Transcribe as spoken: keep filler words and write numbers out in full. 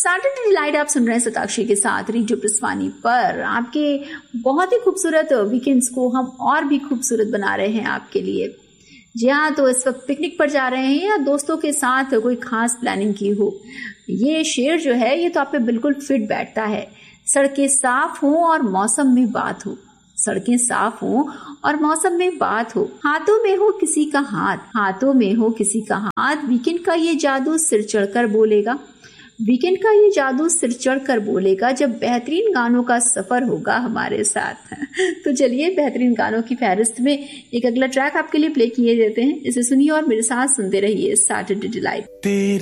Saturday delight आप सुन रहे हैं सताक्षी के साथ रिजु प्रसवानी पर। आपके बहुत ही खूबसूरत वीकेंड्स को हम और भी खूबसूरत बना रहे हैं आपके लिए। जी हाँ, तो इस वक्त पिकनिक पर जा रहे हैं या दोस्तों के साथ कोई खास प्लानिंग की हो, ये शेर जो है ये तो आप पे बिल्कुल फिट बैठता है। सड़कें साफ हों और मौसम में बात हो, सड़कें साफ हों और मौसम में बात हो, हाथों में हो किसी का हाथ, हाथों में हो किसी का हाथ। वीकेंड का ये जादू सिर चढ़कर बोलेगा, वीकेंड का ये जादू सिर चढ़कर बोलेगा जब बेहतरीन गानों का सफर होगा हमारे साथ। तो चलिए बेहतरीन गानों की फहरिस्त में एक अगला ट्रैक आपके लिए प्ले किए देते हैं, इसे सुनिए और मेरे साथ सुनते रहिए सैटरडे डिलाइट।